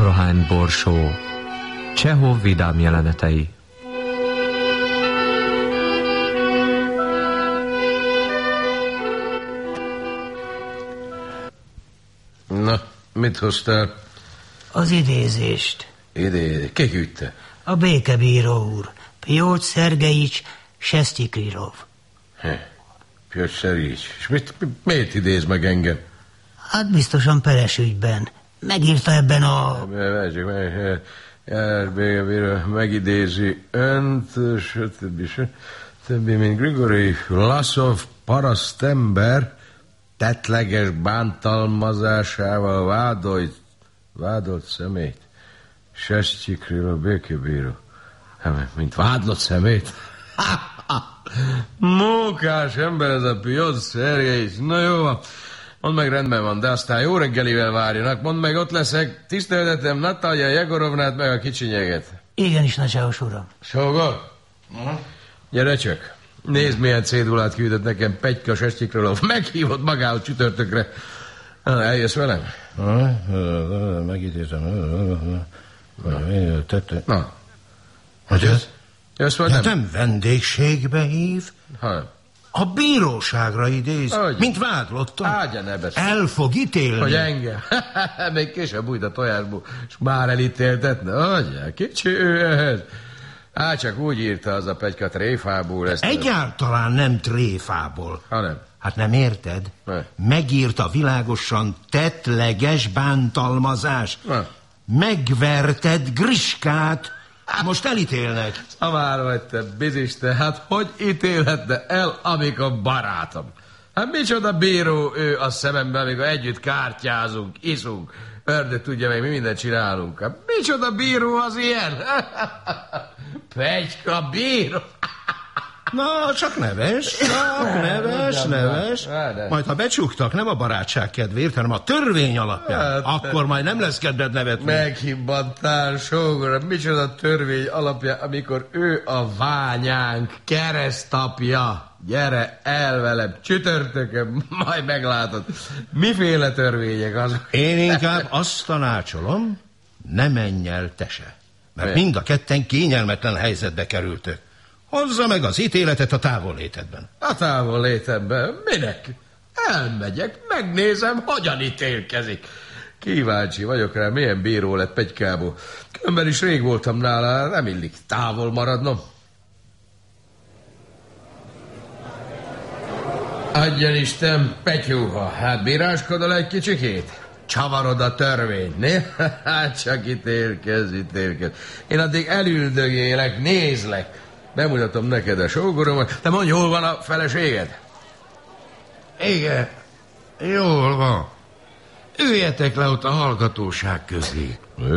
Marhahány borsó. Csehov vidám jelenetei. Na, mit hoztál? Az idézést. Ki küldte? A békebíró úr. Piotr Szergejics Sesztyikrilov. Piotr Szergejics. És miért idéz meg engem? Hát biztosan peres ügyben. Megírta ebben a... Megidézi önt, többi, mint Grigori Vlasov parasztember tettleges bántalmazásával vádolt szemét. Sesztyikrilov békebíró. Mint vádlott szemét? Mókás ember ez a Piotr Szergejics. Na jó van. Mondd meg, rendben van, de aztán jó reggelivel várjanak. Mondd meg, ott leszek. Tiszteltetem Natalja Jegorovnát meg a kicsinyeget. Igenis, nagyságos uram. Sógor? Gyere csak. Nézd, milyen cédulát küldött nekem Petyka Sesztyikrilov. Meghívott magához csütörtökre. Eljössz velem? Megidézem. Na. Hogy ez? Jössz velem? Nem vendégségbe hív? Ha. A bíróságra idéz, Hogy? mint vádlottam. Ágya ne beszél. El fog ítélni. Hogy engem? Még később bújt a tojásból, és már elítéltetne. Adjál, kicsi ő ehhez. Csak úgy írta az a Petyka tréfából ezt. Egyáltalán nem tréfából. Hanem. Hát nem érted? Ne. Megírta világosan tettleges bántalmazás. Ne. Megverted Griskát. Most elítélnek. Szamár vagy te, biziste, hát hogy ítélhetne el, amikor barátom? Hát micsoda bíró ő a szememben, amikor együtt kártyázunk, iszunk, ördög tudja meg, mi mindent csinálunk. Hát micsoda bíró az ilyen? Petyka bíró. Na, csak neves. Majd ha becsuktak, nem a barátság kedvéért, hanem a törvény alapján, akkor majd nem lesz kedved nevetni. Meghibbantál, sógor, micsoda törvény alapján, amikor ő a ványánk keresztapja. Gyere el velem, csütörtökön, majd meglátod. Miféle törvények azok? Én inkább azt tanácsolom, ne menj el te se. Mert mind a ketten kényelmetlen helyzetbe kerültök. Hozza meg az ítéletet a távollétedben. A távollétemben? Minek? Elmegyek, megnézem, hogyan ítélkezik. Kíváncsi vagyok rá, milyen bíró lett Petykából. Különben is rég voltam nála, nem illik távol maradnom. Adjon Isten, Petyúha, hát bíráskodol egy kicsikét? Csavarod a törvényt, né? Hát csak ítélkezz. Én addig elüldögélek, nézlek. Bemutatom neked a sógoromat. Te mondj, hol van a feleséged? Igen, jól van. Üljetek le ott a hallgatóság közé.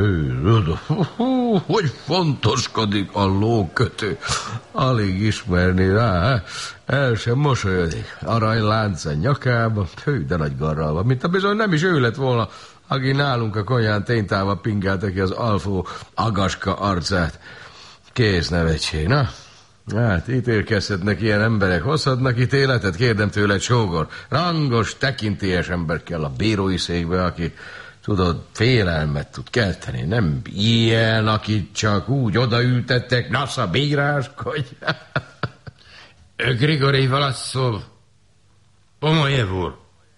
Hogy fontoskodik a lókötő. Alig ismerni rá. El sem mosolyodik. Aranylánc a nyakába. Hű, de nagy garral van. Mint a bizony nem is ő lett volna, aki nálunk a konyhán ténytával pingálta ki az alfó agaska arcát. Kész nevetség, na? Hát ítélkezhetnek ilyen emberek, hozhatnak ítéletet, kérdem tőled, sógor. Rangos, tekintélyes ember kell a bírói székbe, aki, tudod, félelmet tud kelteni. Nem ilyen, akit csak úgy odaültettek, nasza, bíráskodj. Grigori Vlasov, Pomojev úr.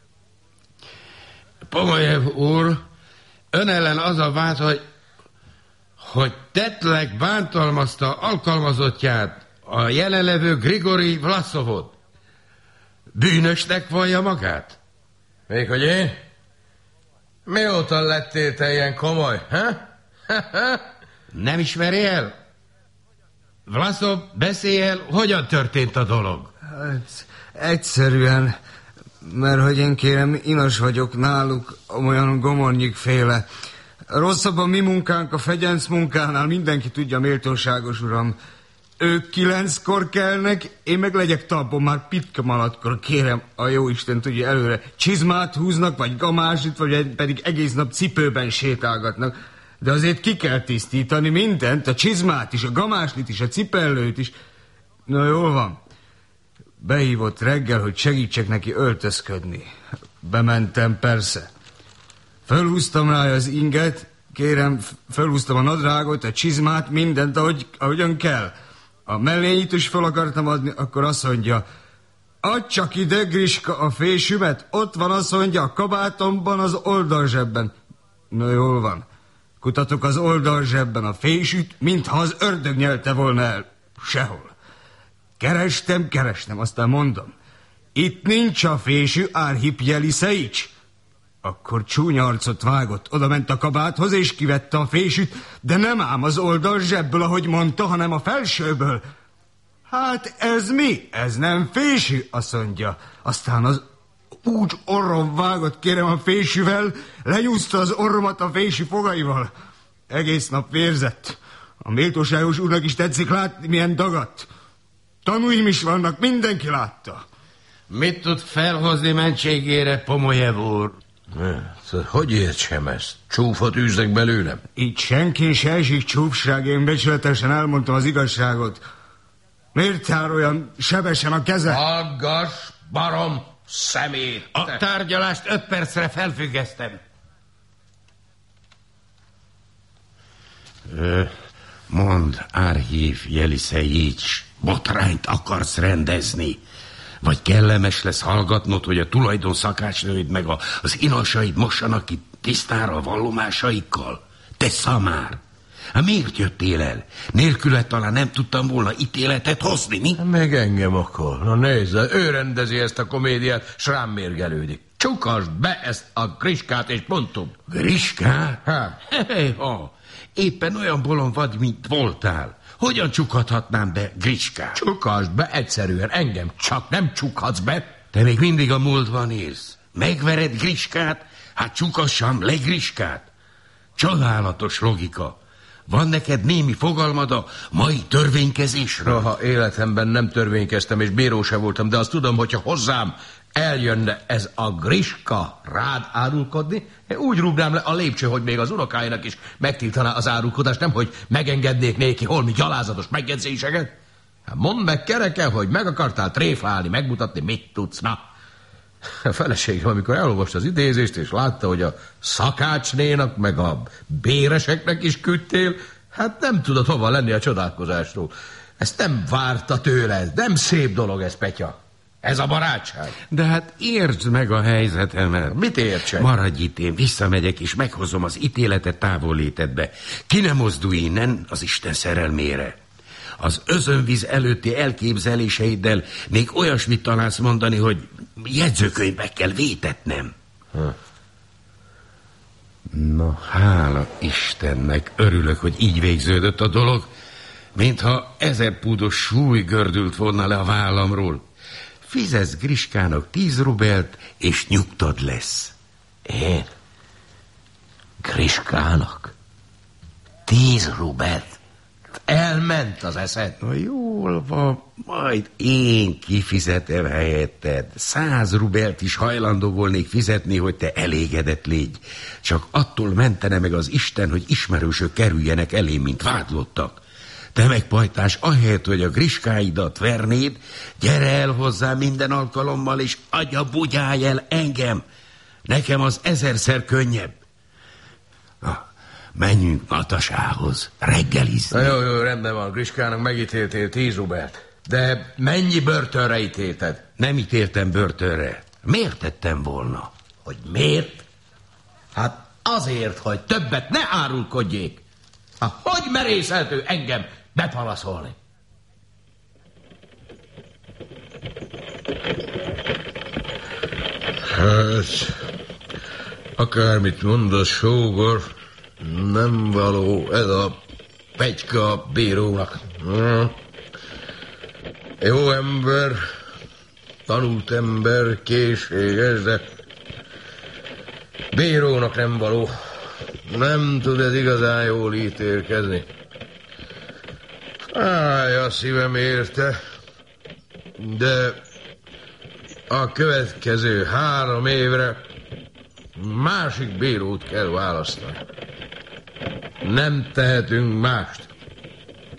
Pomojev úr, ön ellen az a vád, hogy tettleg bántalmazta alkalmazottját, a jelenlevő Grigori Vlasovot. Bűnösnek vallja magát? Még hogy én? Mióta lettél te ilyen komoly, ha? Nem ismeri el? Vlasov, beszélj el, hogyan történt a dolog? Hát, egyszerűen, mert hogy én kérem, inas vagyok náluk, olyan Gomornyik féle. Rosszabb a mi munkánk a fegyenc munkánál, mindenki tudja, méltóságos uram. Ők 9-kor kelnek, én meg legyek talpon már pitkem alattkor, kérem, a jóisten tudja előre. Csizmát húznak, vagy gamásit, vagy pedig egész nap cipőben sétálgatnak. De azért ki kell tisztítani mindent, a csizmát is, a gamáslit is, a cipellőt is. Na jól van. Behívott reggel, hogy segítsek neki öltözködni. Bementem persze. Fölhúztam rá az inget, Kérem, felhúztam a nadrágot, a csizmát, mindent, ahogyan kell. A mellényit is fel akartam adni, akkor azt mondja, add csak ide, Griska, a fésümet, ott van, azt mondja, a kabátomban, az oldalzsebben. Na jól van. Kutatok az oldalzsebben a fésűt, mintha az ördög nyelte volna el. Sehol. Kerestem, aztán mondom. Itt nincs a fésű, Arhip Jeliseics. Akkor csúnya arcot vágott, oda ment a kabáthoz, és kivette a fésűt, de nem ám az oldalzsebből, ahogy mondta, hanem a felsőből. Hát ez mi? Ez nem fésű, azt mondja. Aztán az úgy orrom vágott, kérem, a fésűvel, lenyúzta az orromat a fésű fogaival. Egész nap vérzett. A méltóságos úrnak is tetszik látni, milyen dagadt. Tanúim is vannak, mindenki látta. Mit tud felhozni mentségére, Pomojev úr? Hogy értsem ezt? Csúfot űznek belőlem? Itt senki se esik csúfság, én becsületesen elmondtam az igazságot. Miért jár olyan sebesen a keze? Hallgass, barom, szemét! A tárgyalást 5 percre felfüggesztem. Mondd, Arhip Jeliseics, botrányt akarsz rendezni? Vagy kellemes lesz hallgatnod, hogy a tulajdon szakácsnőid meg az inasaid mossanak ki tisztára a vallomásaikkal? Te szamár! Hát miért jöttél el? Nélküle talán nem tudtam volna ítéletet hozni, mi? Meg engem akar. Na nézd, ő rendezi ezt a komédiát, s rám mérgelődik. Csukasd be ezt a Griskát és pontum. Griskát? Hát. Éppen olyan bolond vagy, mint voltál. Hogyan csukhatnám be Griskát? Csukasd be egyszerűen, engem csak nem csukhatsz be. Te még mindig a múltban élsz. Megvered Griskát? Hát csukassam le Griskát. Csodálatos logika. Van neked némi fogalmad a mai törvénykezésről? Noha életemben nem törvénykeztem, és bíró se voltam, de azt tudom, hogyha hozzám eljönne ez a Griska rád árulkodni, én úgy rúgnám le a lépcső, hogy még az unokáinak is megtiltaná az árulkodást, nem, hogy megengednék néki holmi gyalázatos megjegyzéseket. Hát mondd meg, kereken, hogy meg akartál tréfálni, megmutatni, mit tudsz, na. A feleségem, amikor elolvasta az idézést, és látta, hogy a szakácsnénak, meg a béreseknek is küldtél, hát nem tudott hova lenni a csodálkozásról. Ezt nem várta tőle, nem szép dolog ez, Petya. Ez a barátság. De hát értsd meg a helyzetemet. Mit értsek? Maradj itt, én visszamegyek, és meghozom az ítéletet távollétedbe. Ki ne mozdulj innen az Isten szerelmére. Az özönvíz előtti elképzeléseiddel még olyasmit találsz mondani, hogy jegyzőkönyvbe kell vétetnem. Na, hála Istennek, örülök, hogy így végződött a dolog, mintha 1000 púdos súly gördült volna le a vállamról. Fizetsz Griskának 10 rubelt, és nyugtad lesz. Én? Griskának? 10 rubelt? Elment az eszed. Na jól van, majd én kifizetem helyetted. 100 rubelt is hajlandó volnék fizetni, hogy te elégedett légy. Csak attól mentene meg az Isten, hogy ismerősök kerüljenek elém, mint vádlottak. Te meg, pajtás, ahelyett, hogy a Griskáidat vernéd, gyere el hozzá minden alkalommal, és agyabugyálj el engem. Nekem az 1000-szer könnyebb. Menjünk Natasához, reggelizni. Jó, rendben van, Griskának megítéltél 10 rubelt. De mennyi börtönre ítélted? Nem ítéltem börtönre. Miért tettem volna? Hogy miért? Hát azért, hogy többet ne árulkodjék. Hogy merészeltő engem bepalaszolni? Hát, akármit mondasz, sógor, nem való ez a Petyka a bírónak. Jó ember, tanult ember, készséges, de bírónak nem való. Nem tud ez igazán jól ítélkezni. Állj a szívem érte, de a következő 3 évre másik bírót kell választani. Nem tehetünk mást.